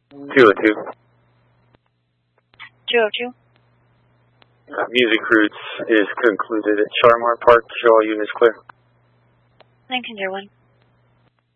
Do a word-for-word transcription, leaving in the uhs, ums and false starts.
two oh two. two oh two. Uh, music routes is concluded at Charmar Park. Show all units clear. Lincoln Zero One.